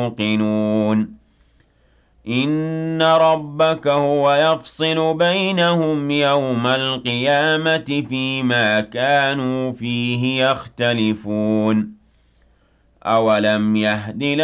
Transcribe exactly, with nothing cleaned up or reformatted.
يوقنون إن ربك هو يفصل بينهم يوم القيامة فيما كانوا فيه يختلفون أولم يهد